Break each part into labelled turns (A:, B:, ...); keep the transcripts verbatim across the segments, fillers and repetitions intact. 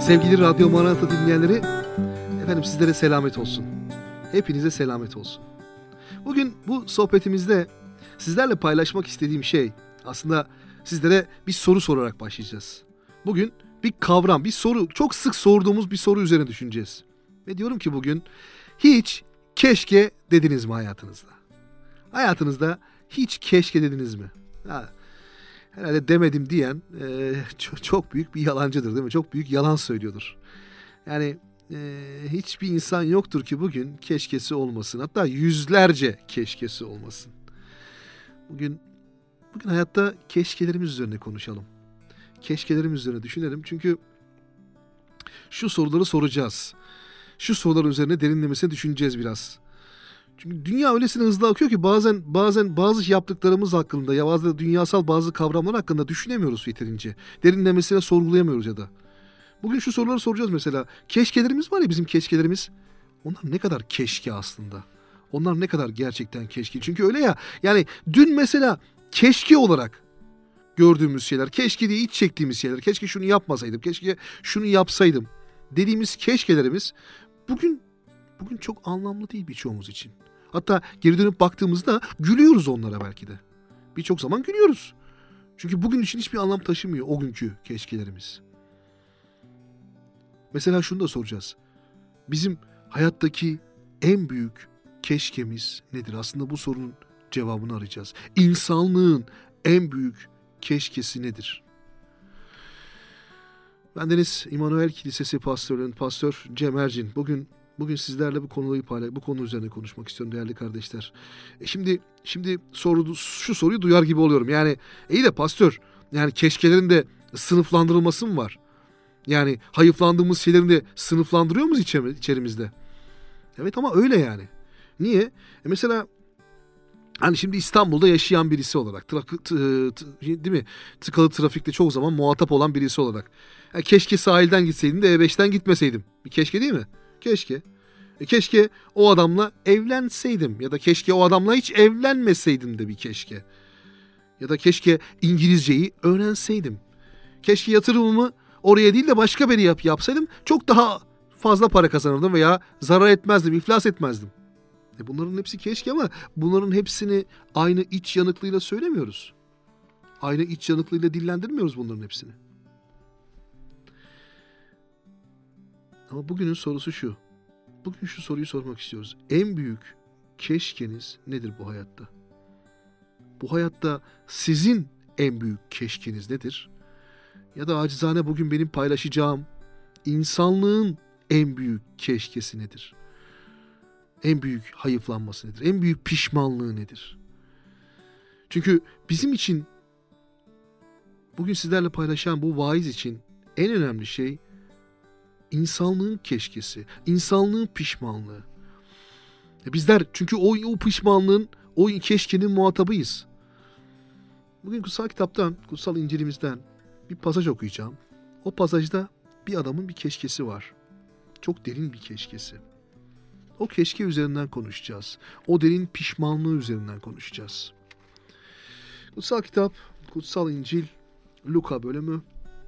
A: Sevgili Radyo Maranatha dinleyenleri, efendim sizlere selamet olsun. Hepinize selamet olsun. Bugün bu sohbetimizde sizlerle paylaşmak istediğim şey aslında sizlere bir soru sorarak başlayacağız. Bugün bir kavram, bir soru, çok sık sorduğumuz bir soru üzerine düşüneceğiz. Ve diyorum ki bugün hiç keşke dediniz mi hayatınızda? Hayatınızda hiç keşke dediniz mi? Ha, herhalde demedim diyen e, çok, çok büyük bir yalancıdır, değil mi? Çok büyük yalan söylüyordur. Yani e, hiçbir insan yoktur ki bugün keşkesi olmasın. Hatta yüzlerce keşkesi olmasın. Bugün bugün hayatta keşkelerimiz üzerine konuşalım. Keşkelerimiz üzerine düşünelim. Çünkü şu soruları soracağız. Şu sorular üzerine derinlemesine düşüneceğiz biraz. Çünkü dünya öylesine hızlı akıyor ki bazen bazen bazı yaptıklarımız hakkında ya bazı dünyasal bazı kavramlar hakkında düşünemiyoruz yeterince. Derinlemesine sorgulayamıyoruz ya da. Bugün şu soruları soracağız mesela. Keşkelerimiz var ya, bizim keşkelerimiz. Onlar ne kadar keşke aslında? Onlar ne kadar gerçekten keşke? Çünkü öyle ya, yani dün mesela keşke olarak gördüğümüz şeyler, keşke diye iç çektiğimiz şeyler, keşke şunu yapmasaydım, keşke şunu yapsaydım dediğimiz keşkelerimiz bugün bugün çok anlamlı değil birçoğumuz için. Hatta geri dönüp baktığımızda gülüyoruz onlara belki de. Birçok zaman gülüyoruz. Çünkü bugün için hiçbir anlam taşımıyor o günkü keşkelerimiz. Mesela şunu da soracağız. Bizim hayattaki en büyük keşkemiz nedir? Aslında bu sorunun cevabını arayacağız. İnsanlığın en büyük keşkesi nedir? Bendeniz İmmanuel Kilisesi Pastörlüğü'nün Pastör Cem Ercin. Bugün Bugün sizlerle bu konuyu paylaş, bu konu üzerine konuşmak istiyorum değerli kardeşler. E şimdi şimdi soru, şu soruyu duyar gibi oluyorum. Yani iyi de pastör, yani keşkelerin de sınıflandırılması mı var? Yani hayıflandığımız şeylerin de sınıflandırıyor muyuz içerimizde? Evet, ama öyle yani. Niye? E mesela hani şimdi İstanbul'da yaşayan birisi olarak, tra- t- t- değil mi? Tıkalı trafikte çok zaman muhatap olan birisi olarak. Yani keşke sahilden gitseydim de E beşten gitmeseydim. Bir keşke değil mi? Keşke. E keşke o adamla evlenseydim ya da keşke o adamla hiç evlenmeseydim de bir keşke. Ya da keşke İngilizceyi öğrenseydim. Keşke yatırımımı oraya değil de başka bir yap yapsaydım, çok daha fazla para kazanırdım veya zarar etmezdim, iflas etmezdim. E bunların hepsi keşke, ama bunların hepsini aynı iç yanıklığıyla söylemiyoruz. Aynı iç yanıklığıyla dillendirmiyoruz bunların hepsini. Ama bugünün sorusu şu. Bugün şu soruyu sormak istiyoruz. En büyük keşkeniz nedir bu hayatta? Bu hayatta sizin en büyük keşkeniz nedir? Ya da acizane bugün benim paylaşacağım insanlığın en büyük keşkesi nedir? En büyük hayıflanması nedir? En büyük pişmanlığı nedir? Çünkü bizim için, bugün sizlerle paylaşan bu vaiz için en önemli şey İnsanlığın keşkesi, insanlığın pişmanlığı. Bizler çünkü o, o pişmanlığın, o keşkenin muhatabıyız. Bugün kutsal kitaptan, kutsal İncil'imizden bir pasaj okuyacağım. O pasajda bir adamın bir keşkesi var. Çok derin bir keşkesi. O keşke üzerinden konuşacağız. O derin pişmanlığı üzerinden konuşacağız. Kutsal kitap, kutsal İncil, Luka bölümü.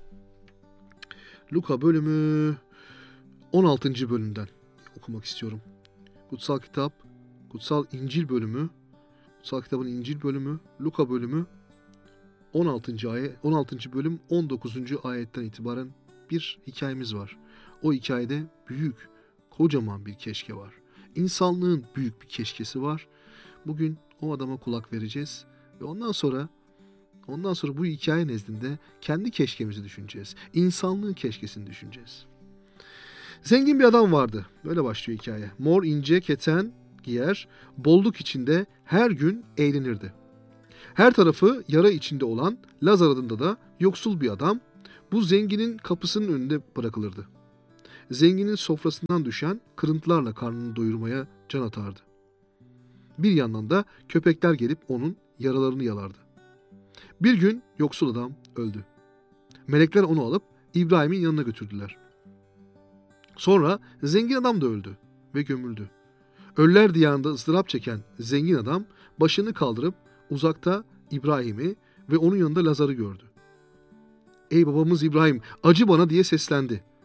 A: Luka bölümü on altıncı bölümden okumak istiyorum. Kutsal kitap, kutsal İncil bölümü, kutsal kitabın İncil bölümü, Luka bölümü on altıncı ayet, on altıncı bölüm on dokuzuncu ayetten itibaren bir hikayemiz var. O hikayede büyük, kocaman bir keşke var. İnsanlığın büyük bir keşkesi var. Bugün o adama kulak vereceğiz ve ondan sonra ondan sonra bu hikaye nezdinde kendi keşkemizi düşüneceğiz. İnsanlığın keşkesini düşüneceğiz. Zengin bir adam vardı. Böyle başlıyor hikaye. Mor ince keten giyer, bolluk içinde her gün eğlenirdi. Her tarafı yara içinde olan Lazar adında da yoksul bir adam bu zenginin kapısının önünde bırakılırdı. Zenginin sofrasından düşen kırıntılarla karnını doyurmaya can atardı. Bir yandan da köpekler gelip onun yaralarını yalardı. Bir gün yoksul adam öldü. Melekler onu alıp İbrahim'in yanına götürdüler. Sonra zengin adam da öldü ve gömüldü. Ölüler diyarında ıstırap çeken zengin adam başını kaldırıp uzakta İbrahim'i ve onun yanında Lazar'ı gördü. "Ey babamız İbrahim, acı bana" diye seslendi.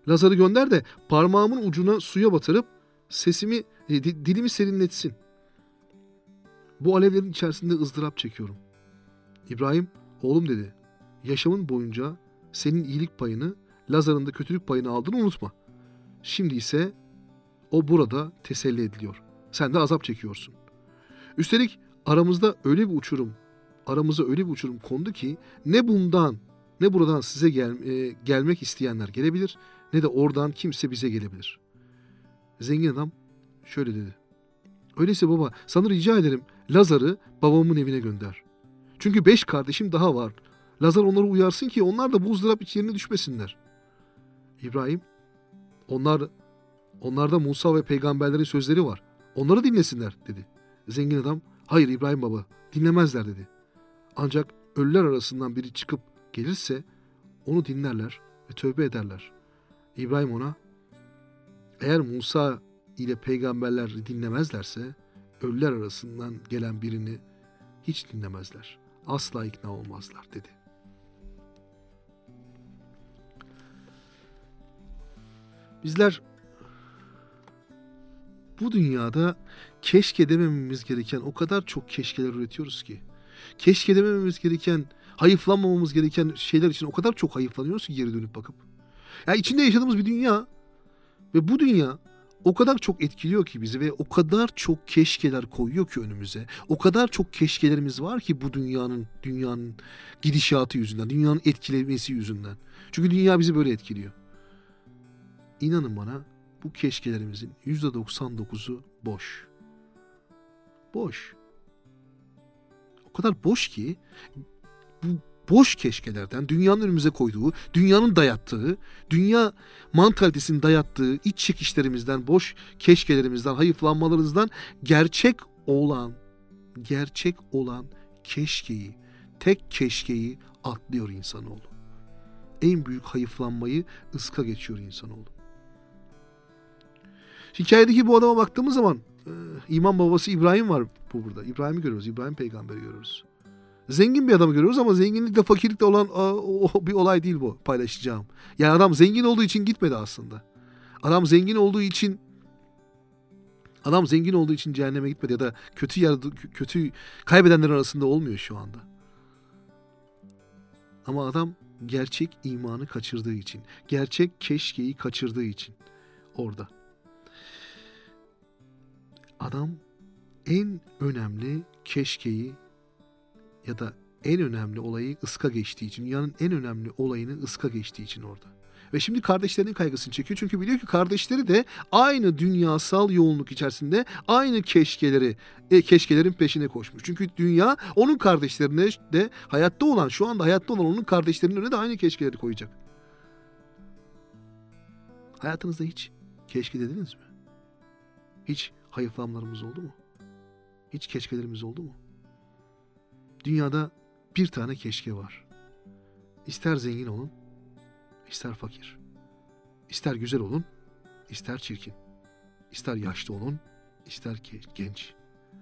A: Lazar'ı gönder de parmağımın ucuna suya batırıp sesimi, e, dilimi serinletsin. Bu alevlerin içerisinde ızdırap çekiyorum. İbrahim, oğlum dedi, yaşamın boyunca senin iyilik payını, Lazar'ın da kötülük payını aldığını unutma. Şimdi ise o burada teselli ediliyor. Sen de azap çekiyorsun. Üstelik aramızda öyle bir uçurum, aramıza öyle bir uçurum kondu ki ne bundan ne buradan size gel, e, gelmek isteyenler gelebilir, ne de oradan kimse bize gelebilir. Zengin adam şöyle dedi. Öyleyse baba, sana rica ederim Lazar'ı babamın evine gönder. Çünkü beş kardeşim daha var. Lazar onları uyarsın ki onlar da bu ızdırap içlerine düşmesinler. İbrahim, onlar, onlarda Musa ve peygamberlerin sözleri var. Onları dinlesinler dedi. Zengin adam, hayır İbrahim baba, dinlemezler dedi. Ancak ölüler arasından biri çıkıp gelirse onu dinlerler ve tövbe ederler. İbrahim ona, eğer Musa ile peygamberler dinlemezlerse ölüler arasından gelen birini hiç dinlemezler. Asla ikna olmazlar dedi. Bizler bu dünyada keşke demememiz gereken o kadar çok keşkeler üretiyoruz ki. Keşke demememiz gereken, hayıflanmamamız gereken şeyler için o kadar çok hayıflanıyoruz ki geri dönüp bakıp. Yani içinde yaşadığımız bir dünya ve bu dünya o kadar çok etkiliyor ki bizi ve o kadar çok keşkeler koyuyor ki önümüze. O kadar çok keşkelerimiz var ki bu dünyanın dünyanın gidişatı yüzünden, dünyanın etkilemesi yüzünden. Çünkü dünya bizi böyle etkiliyor. İnanın bana, bu keşkelerimizin yüzde doksan dokuzu boş. Boş. O kadar boş ki bu boş keşkelerden, dünyanın önümüze koyduğu, dünyanın dayattığı, dünya mantalitesinin dayattığı iç çekişlerimizden, boş keşkelerimizden, hayıflanmalarımızdan gerçek olan, gerçek olan keşkeyi, tek keşkeyi atlıyor insanoğlu. En büyük hayıflanmayı ıska geçiyor insanoğlu. Hikayedeki bu adama baktığımız zaman e, iman babası İbrahim var bu burada. İbrahim'i görüyoruz, İbrahim peygamberi görüyoruz. Zengin bir adamı görüyoruz ama zenginlikle fakirlikle olan o, o bir olay değil bu paylaşacağım. Yani adam zengin olduğu için gitmedi aslında. Adam zengin olduğu için adam zengin olduğu için cehenneme gitmedi ya da kötü yer, kötü kaybedenler arasında olmuyor şu anda. Ama adam gerçek imanı kaçırdığı için, gerçek keşkeyi kaçırdığı için orada. Adam en önemli keşkeyi ya da en önemli olayı ıska geçtiği için, dünyanın en önemli olayını ıska geçtiği için orada. Ve şimdi kardeşlerinin kaygısını çekiyor. Çünkü biliyor ki kardeşleri de aynı dünyasal yoğunluk içerisinde aynı keşkeleri, e, keşkelerin peşine koşmuş. Çünkü dünya onun kardeşlerine de hayatta olan, şu anda hayatta olan onun kardeşlerinin önüne de aynı keşkeleri koyacak. Hayatınızda hiç keşke dediniz mi? Hiç hayıflanmalarımız oldu mu? Hiç keşkelerimiz oldu mu? Dünyada bir tane keşke var. İster zengin olun, ister fakir. İster güzel olun, ister çirkin. İster yaşlı olun, ister ki genç.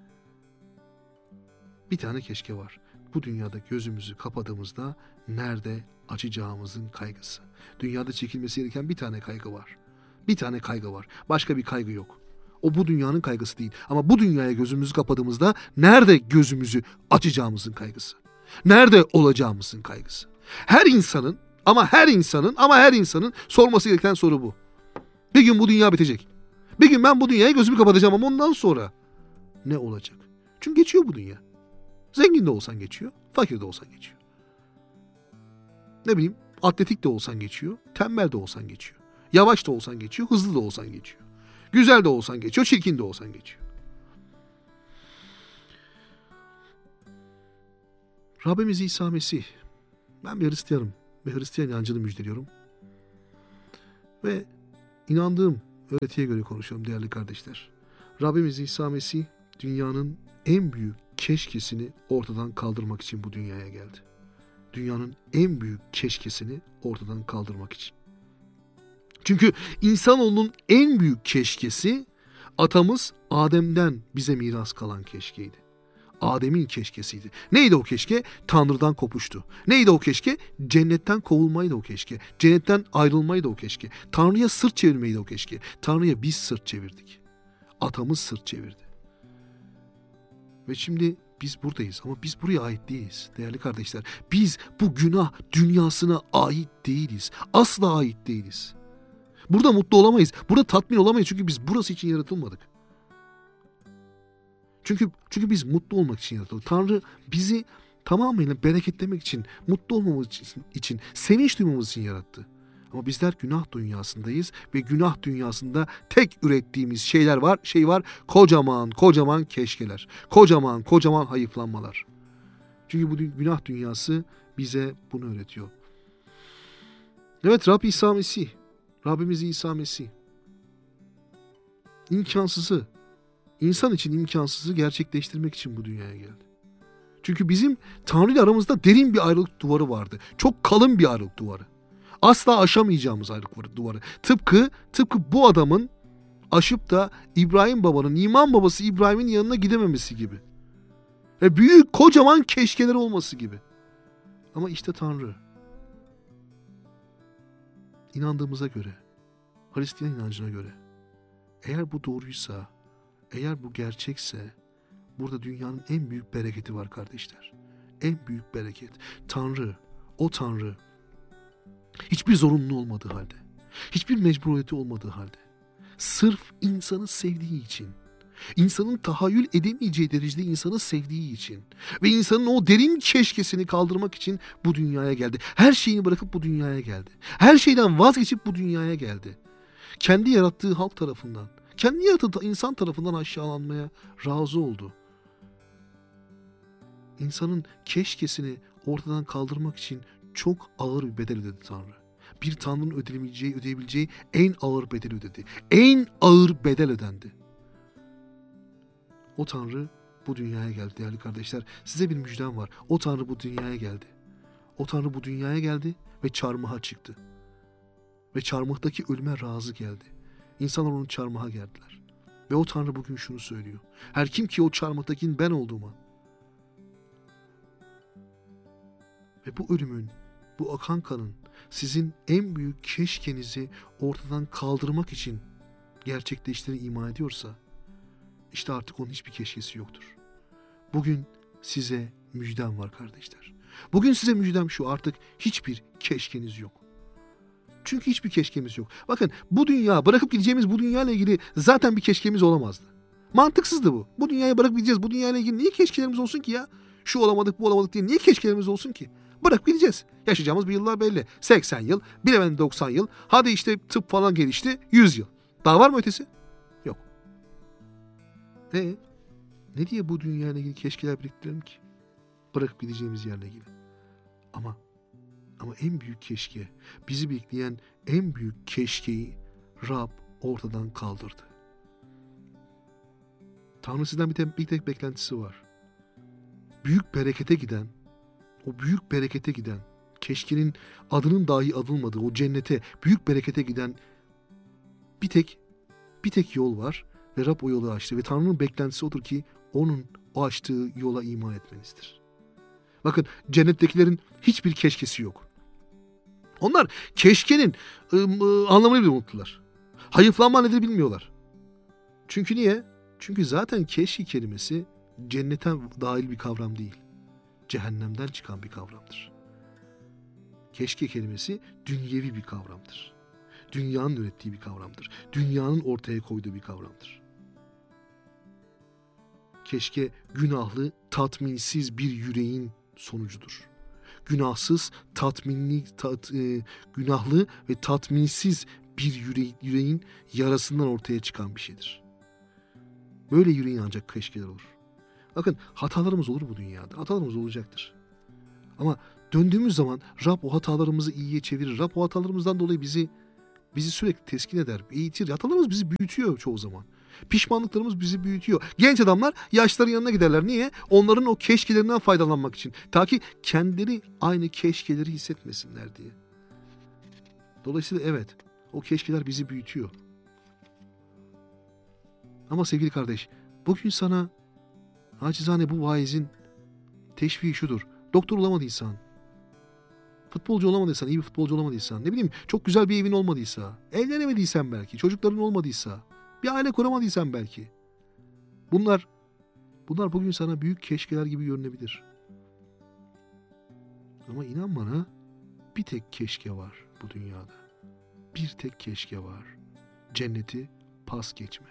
A: Bir tane keşke var. Bu dünyada gözümüzü kapadığımızda nerede açacağımızın kaygısı. Dünyada çekilmesi gereken bir tane kaygı var. Bir tane kaygı var. Başka bir kaygı yok. O bu dünyanın kaygısı değil. Ama bu dünyaya gözümüzü kapadığımızda nerede gözümüzü açacağımızın kaygısı. Nerede olacağımızın kaygısı. Her insanın ama her insanın ama her insanın sorması gereken soru bu. Bir gün bu dünya bitecek. Bir gün ben bu dünyaya gözümü kapatacağım ama ondan sonra ne olacak? Çünkü geçiyor bu dünya. Zengin de olsan geçiyor, fakir de olsan geçiyor. Ne bileyim, atletik de olsan geçiyor, tembel de olsan geçiyor. Yavaş da olsan geçiyor, hızlı da olsan geçiyor. Güzel de olsan geçiyor, çirkin de olsan geçiyor. Rabbimiz İsa Mesih, ben bir Hristiyanım ve Hristiyan inancını müjdeliyorum. Ve inandığım öğretiye göre konuşuyorum değerli kardeşler. Rabbimiz İsa Mesih dünyanın en büyük keşkesini ortadan kaldırmak için bu dünyaya geldi. Dünyanın en büyük keşkesini ortadan kaldırmak için. Çünkü insanoğlunun en büyük keşkesi atamız Adem'den bize miras kalan keşkeydi. Adem'in keşkesiydi. Neydi o keşke? Tanrı'dan kopuştu. Neydi o keşke? Cennetten kovulmaydı o keşke. Cennetten ayrılmaydı o keşke. Tanrı'ya sırt çevirmeydi o keşke. Tanrı'ya biz sırt çevirdik. Atamız sırt çevirdi. Ve şimdi biz buradayız ama biz buraya ait değiliz değerli kardeşler. Biz bu günah dünyasına ait değiliz. Asla ait değiliz. Burada mutlu olamayız. Burada tatmin olamayız çünkü biz burası için yaratılmadık. Çünkü çünkü biz mutlu olmak için yaratıldık. Tanrı bizi tamamıyla bereketlemek için, mutlu olmamız için, için, sevinç duymamız için yarattı. Ama bizler günah dünyasındayız ve günah dünyasında tek ürettiğimiz şeyler var, şey var, kocaman kocaman keşkeler, kocaman kocaman hayıflanmalar. Çünkü bu günah dünyası bize bunu öğretiyor. Evet, Rab İsa Mesih, Rabbimiz İsa Mesih, imkansızı, İnsan için imkansızı gerçekleştirmek için bu dünyaya geldi. Çünkü bizim Tanrı ile aramızda derin bir ayrılık duvarı vardı. Çok kalın bir ayrılık duvarı. Asla aşamayacağımız ayrılık duvarı. Tıpkı tıpkı bu adamın aşıp da İbrahim babanın, iman babası İbrahim'in yanına gidememesi gibi. Ve büyük kocaman keşkeler olması gibi. Ama işte Tanrı, inandığımıza göre, Hristiyan inancına göre, eğer bu doğruysa, eğer bu gerçekse, burada dünyanın en büyük bereketi var kardeşler. En büyük bereket. Tanrı, o Tanrı, hiçbir zorunlu olmadığı halde, hiçbir mecburiyeti olmadığı halde, sırf insanı sevdiği için, insanın tahayyül edemeyeceği derecede insanı sevdiği için ve insanın o derin keşkesini kaldırmak için bu dünyaya geldi. Her şeyini bırakıp bu dünyaya geldi. Her şeyden vazgeçip bu dünyaya geldi. Kendi yarattığı halk tarafından, kendi yarattığı insan tarafından aşağılanmaya razı oldu. İnsanın keşkesini ortadan kaldırmak için çok ağır bir bedel ödedi Tanrı. Bir Tanrı'nın ödeyebileceği, ödeyebileceği en ağır bedel ödedi. En ağır bedel ödendi. O Tanrı bu dünyaya geldi değerli kardeşler. Size bir müjdem var. O Tanrı bu dünyaya geldi. O Tanrı bu dünyaya geldi ve çarmıha çıktı. Ve çarmıhtaki ölüme razı geldi. İnsanlar onu çarmıha gerdiler. Ve o Tanrı bugün şunu söylüyor. Her kim ki o çarmıhtakinin ben olduğuma ve bu ölümün, bu akan kanın sizin en büyük keşkenizi ortadan kaldırmak için gerçekleştiğini ima ediyorsa, işte artık onun hiçbir keşkesi yoktur. Bugün size müjdem var kardeşler. Bugün size müjdem şu: artık hiçbir keşkeniz yok. Çünkü hiçbir keşkemiz yok. Bakın, bu dünya, bırakıp gideceğimiz bu dünya ile ilgili zaten bir keşkemiz olamazdı. Mantıksızdı bu. Bu dünyayı bırakıp gideceğiz. Bu dünya ile ilgili niye keşkelerimiz olsun ki ya? Şu olamadık, bu olamadık diye niye keşkelerimiz olsun ki? Bırakıp gideceğiz. Yaşayacağımız bir yıllar belli. seksen yıl, bilemedin doksan yıl. Hadi işte tıp falan gelişti, yüz yıl. Daha var mı ötesi? Yok. E ne diye bu dünya ile ilgili keşkeler biriktirelim ki? Bırakıp gideceğimiz yerle ilgili. Ama Ama en büyük keşke, bizi bekleyen en büyük keşkeyi Rab ortadan kaldırdı. Tanrı sizden bir tek, bir tek beklentisi var. Büyük berekete giden, o büyük berekete giden, keşkenin adının dahi adılmadığı o cennete, büyük berekete giden bir tek, bir tek yol var ve Rab o yolu açtı. Ve Tanrı'nın beklentisi odur ki onun o açtığı yola iman etmenizdir. Bakın, cennettekilerin hiçbir keşkesi yok. Onlar keşkenin ıı, anlamını bile unuttular. Hayıflanma nedir bilmiyorlar. Çünkü niye? Çünkü zaten keşke kelimesi cennete dahil bir kavram değil. Cehennemden çıkan bir kavramdır. Keşke kelimesi dünyevi bir kavramdır. Dünyanın ürettiği bir kavramdır. Dünyanın ortaya koyduğu bir kavramdır. Keşke günahlı, tatminsiz bir yüreğin sonucudur. Günahsız, tatminli, tat, e, günahlı ve tatminsiz bir yüre, yüreğin yarasından ortaya çıkan bir şeydir. Böyle yüreğin ancak keşkeler olur. Bakın, hatalarımız olur bu dünyada. Hatalarımız olacaktır. Ama döndüğümüz zaman Rab o hatalarımızı iyiye çevirir. Rab o hatalarımızdan dolayı bizi bizi sürekli teskin eder, eğitir. Hatalarımız bizi büyütüyor çoğu zaman. Pişmanlıklarımız bizi büyütüyor. Genç adamlar yaşların yanına giderler. Niye? Onların o keşkelerinden faydalanmak için. Ta ki kendileri aynı keşkeleri hissetmesinler diye. Dolayısıyla evet, o keşkeler bizi büyütüyor. Ama sevgili kardeş, bugün sana Naçizane bu vaizin teşviği şudur. Doktor olamadıysan, futbolcu olamadıysan, iyi bir futbolcu olamadıysan, ne bileyim çok güzel bir evin olmadıysa, evlenemediysen belki, çocukların olmadıysa, bir aile kuramadıysan belki. Bunlar, bunlar bugün sana büyük keşkeler gibi görünebilir. Ama inan bana, bir tek keşke var bu dünyada. Bir tek keşke var. Cenneti pas geçme.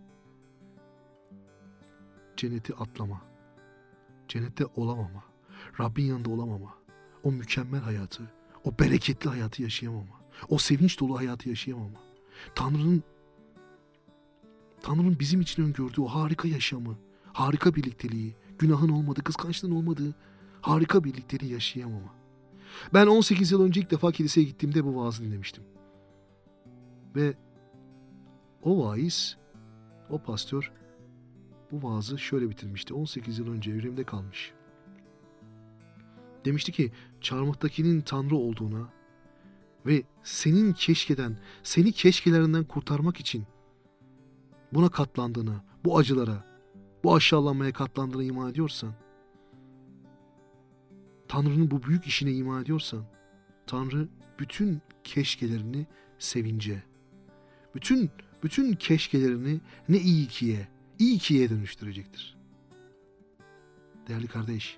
A: Cenneti atlama. Cennette olamama. Rabbin yanında olamama. O mükemmel hayatı, o bereketli hayatı yaşayamama. O sevinç dolu hayatı yaşayamama. Tanrı'nın Tanrı'nın bizim için öngördüğü o harika yaşamı, harika birlikteliği, günahın olmadığı, kıskançlığın olmadığı harika birlikteliği yaşayamama. Ben on sekiz yıl önce ilk defa kiliseye gittiğimde bu vaazı dinlemiştim. Ve o vaiz, o pastör bu vaazı şöyle bitirmişti. on sekiz yıl önce yüreğimde kalmış. Demişti ki çarmıhtakinin Tanrı olduğuna ve senin keşkeden, seni keşkelerinden kurtarmak için buna katlandığına, bu acılara, bu aşağılanmaya katlandığına iman ediyorsan, Tanrı'nın bu büyük işine iman ediyorsan, Tanrı bütün keşkelerini sevince, bütün bütün keşkelerini ne iyi kiye, iyi kiye dönüştürecektir. Değerli kardeş,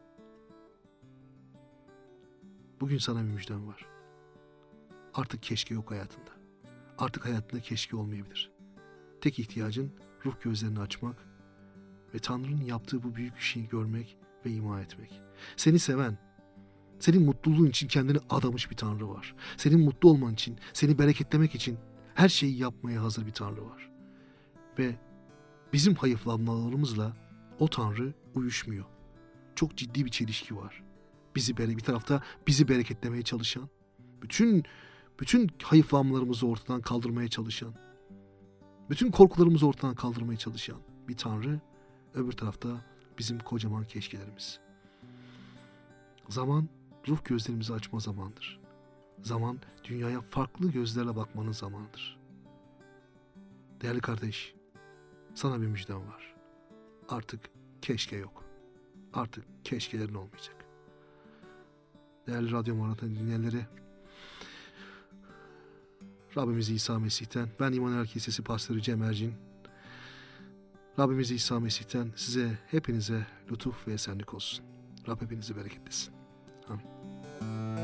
A: bugün sana bir müjdem var. Artık keşke yok hayatında. Artık hayatında keşke olmayabilir. Tek ihtiyacın ruh gözlerini açmak ve Tanrı'nın yaptığı bu büyük işi görmek ve iman etmek. Seni seven, senin mutluluğun için kendini adamış bir Tanrı var. Senin mutlu olman için, seni bereketlemek için her şeyi yapmaya hazır bir Tanrı var. Ve bizim hayıflanmalarımızla o Tanrı uyuşmuyor. Çok ciddi bir çelişki var. Bizi bir tarafta bizi bereketlemeye çalışan, bütün bütün hayıflanmalarımızı ortadan kaldırmaya çalışan, bütün korkularımızı ortadan kaldırmaya çalışan bir Tanrı, öbür tarafta bizim kocaman keşkelerimiz. Zaman ruh gözlerimizi açma zamandır. Zaman dünyaya farklı gözlerle bakmanın zamanıdır. Değerli kardeş, sana bir müjdem var. Artık keşke yok. Artık keşkelerin olmayacak. Değerli Radyo Maranatha dinleyenleri, Rabbimiz İsa Mesih'ten, ben İmanuel Kilisesi Pastörü Cem Ercin, Rabbimiz İsa Mesih'ten size, hepinize lütuf ve esenlik olsun. Rab hepinizi bereketlesin. Amin.